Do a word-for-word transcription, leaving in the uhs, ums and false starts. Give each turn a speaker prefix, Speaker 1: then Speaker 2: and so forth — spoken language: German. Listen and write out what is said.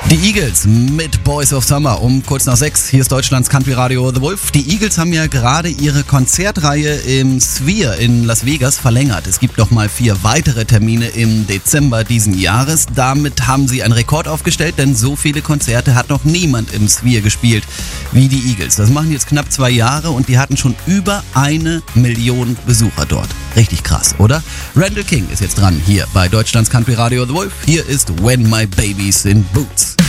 Speaker 1: Die Eagles mit Boys of Summer um kurz nach sechs. Hier ist Deutschlands Country Radio The Wolf. Die Eagles haben ja gerade ihre Konzertreihe im Sphere in Las Vegas verlängert. Es gibt noch mal vier weitere Termine im Dezember diesen Jahres. Damit haben sie einen Rekord aufgestellt, denn so viele Konzerte hat noch niemand im Sphere gespielt wie die Eagles. Das machen jetzt knapp zwei Jahre und die hatten schon über eine Million Besucher dort. Richtig krass, oder? Randall King ist jetzt dran hier bei Deutschlands Country Radio The Wolf. Hier ist When My Baby's in Boots.